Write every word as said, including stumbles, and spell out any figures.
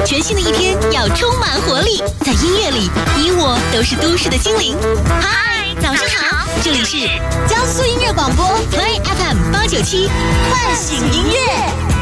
全新的一天要充满活力，在音乐里，你我都是都市的精灵。嗨，早上好，这里是江苏音乐广播 Play F M 八九七， 唤醒音乐。